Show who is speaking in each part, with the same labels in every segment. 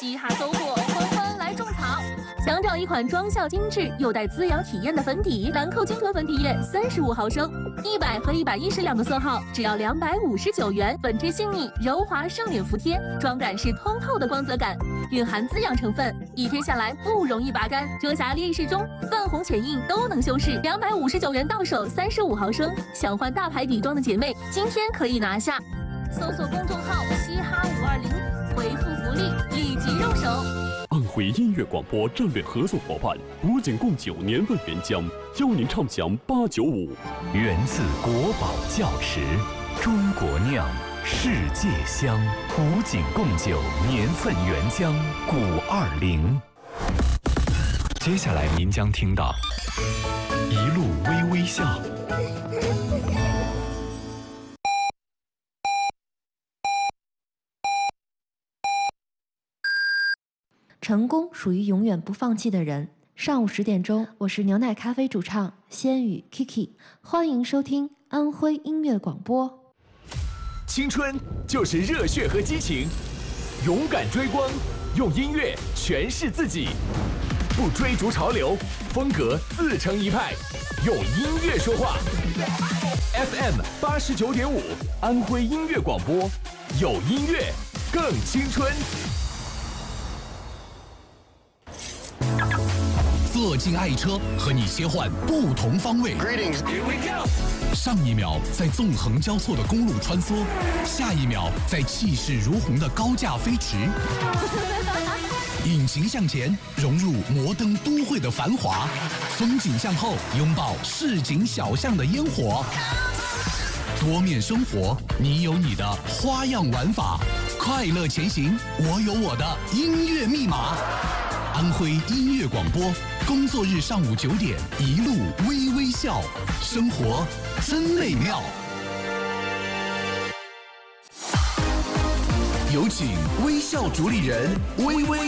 Speaker 1: 嘻哈搜货，欢欢来种草。想找一款妆效精致又带滋养体验的粉底，兰蔻精华粉底液35毫升，100和110两个色号，只要259元。粉质细腻，柔滑上脸服帖，妆感是通透的光泽感，蕴含滋养成分，一贴下来不容易拔干，遮瑕劣势中泛红浅印都能修饰。259元到手，35毫升。想换大牌底妆的姐妹，今天可以拿下。搜索公众号嘻哈520，回复福利立即入手。
Speaker 2: 安徽音乐广播战略合作伙伴古井贡酒年份原浆，邀您畅享895。
Speaker 3: 源自国宝窖池，中国酿，世界香。古井贡酒年份原浆520。接下来您将听到一路微微笑。
Speaker 4: 成功属于永远不放弃的人。上午10点钟，我是牛奶咖啡主唱仙羽 Kiki， 欢迎收听安徽音乐广播。
Speaker 5: 青春就是热血和激情，勇敢追光，用音乐诠释自己，不追逐潮流，风格自成一派，用音乐说话。FM 89.5，安徽音乐广播，有音乐更青春。
Speaker 6: 坐进爱车，和你切换不同方位。上一秒在纵横交错的公路穿梭，下一秒在气势如虹的高架飞驰。引擎向前，融入摩登都会的繁华；风景向后，拥抱市井小巷的烟火。多面生活，你有你的花样玩法。快乐前行，我有我的音乐密码。安徽音乐广播，工作日上午9点，一路微微笑，生活真美妙。有请微笑主理人微微。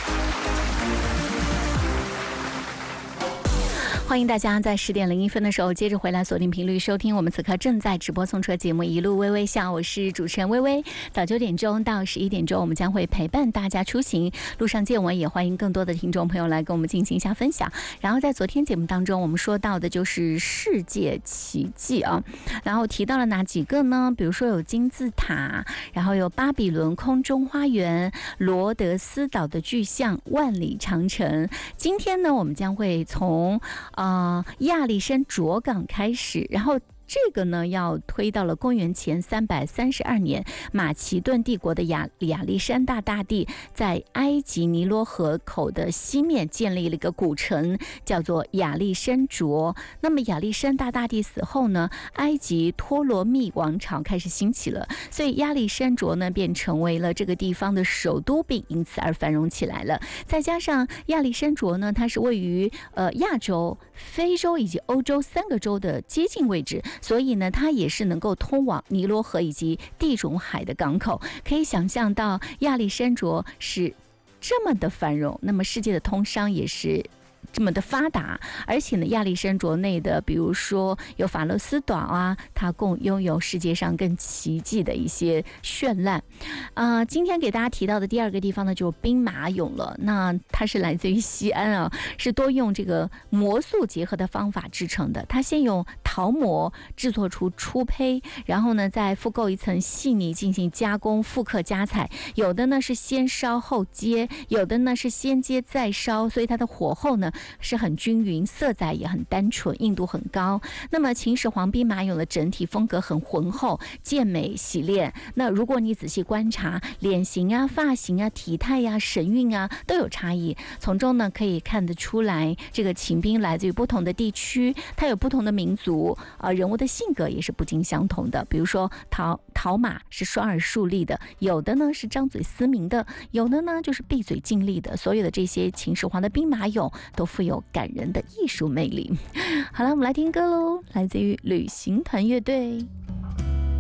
Speaker 7: 欢迎大家在10点01分的时候接着回来锁定频率收听我们此刻正在直播送出的节目一路微微笑，我是主持人微微。早9点钟到11点钟，我们将会陪伴大家出行，路上见闻，也欢迎更多的听众朋友来跟我们进行一下分享。然后在昨天节目当中，我们说到的就是世界奇迹啊，然后提到了哪几个呢？比如说有金字塔，然后有巴比伦空中花园、罗德斯岛的巨像、万里长城。今天呢，我们将会从亚历山卓港开始，然后这个呢要推到了公元前332年，马其顿帝国的亚历山大大帝在埃及尼罗河口的西面建立了一个古城，叫做亚历山卓。那么亚历山大大帝死后呢，埃及托勒密王朝开始兴起了，所以亚历山卓呢便成为了这个地方的首都，并因此而繁荣起来了。再加上亚历山卓呢，它是位于亚洲、非洲以及欧洲3个洲的接近位置，所以呢，它也是能够通往尼罗河以及地中海的港口。可以想象到亚历山卓是这么的繁荣，那么世界的通商也是这么的发达，而且呢，亚历山卓内的，比如说有法勒斯岛啊，它共拥有世界上更奇迹的一些绚烂。今天给大家提到的第2个地方呢，就是兵马俑了。那它是来自于西安啊，是多用这个模塑结合的方法制成的。它先用陶模制作出初胚，然后呢，再覆购一层细泥进行加工、复刻、加彩。有的呢是先烧后接，有的呢是先接再烧，所以它的火候呢是很均匀，色彩也很单纯，硬度很高。那么秦始皇兵马俑的整体风格很浑厚、健美、洗练。那如果你仔细观察，脸型啊、发型啊、体态呀、神韵啊都有差异，从中呢可以看得出来，这个秦兵来自于不同的地区，它有不同的民族，人物的性格也是不尽相同的。比如说陶马是双耳竖立的，有的呢是张嘴嘶鸣的，有的呢就是闭嘴静立的。所有的这些秦始皇的兵马俑都富有感人的艺术魅力。好了，我们来听歌喽，来自于旅行团乐队。